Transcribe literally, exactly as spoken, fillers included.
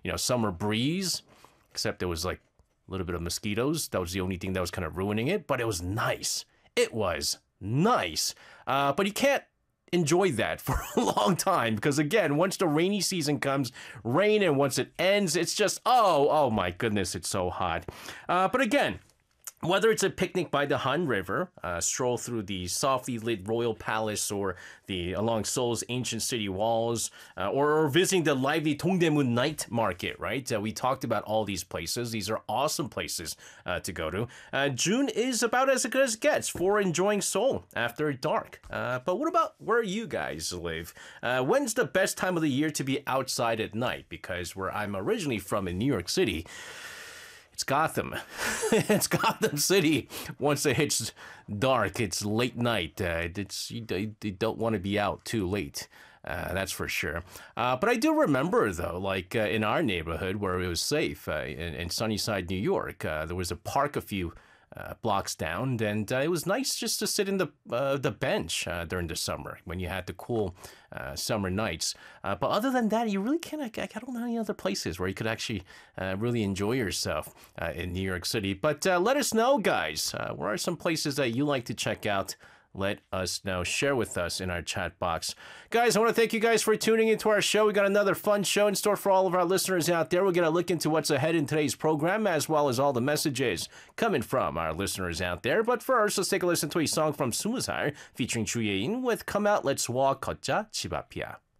you know, summer breeze, except there was like a little bit of mosquitoes. That was the only thing that was kind of ruining it, but it was nice. It was nice. Uh, but you can't enjoy that for a long time because, again, once the rainy season comes, rain, and once it ends, it's just, oh, oh my goodness, it's so hot. Uh, but again, whether it's a picnic by the Han River, a stroll through the softly lit royal palace, or the along Seoul's ancient city walls, uh, or, or visiting the lively Dongdaemun night market, right? Uh, we talked about all these places. These are awesome places uh, to go to. Uh, June is about as good as it gets for enjoying Seoul after dark. Uh, but what about where you guys live? Uh, when's the best time of the year to be outside at night? Because where I'm originally from in New York City, it's Gotham. It's Gotham City. Once it hits dark, it's late night. Uh, it's you, you don't want to be out too late. Uh, that's for sure. Uh, but I do remember, though, like uh, in our neighborhood where it was safe, uh, in, in Sunnyside, New York, uh, there was a park a few uh, blocks down, and uh, it was nice just to sit in the uh, the bench uh, during the summer when you had the cool uh, summer nights. Uh, but other than that, you really can't. I, I don't know any other places where you could actually uh, really enjoy yourself uh, in New York City. But uh, let us know, guys. Uh, where are some places that you like to check out? Let us know. Share with us in our chat box. Guys, I want to thank you guys for tuning into our show. We got another fun show in store for all of our listeners out there. We're going to look into what's ahead in today's program, as well as all the messages coming from our listeners out there. But first, let's take a listen to a song from 스무 살 featuring Chu Ye-in with Come Out, Let's Walk, 걷자, 집 앞이야.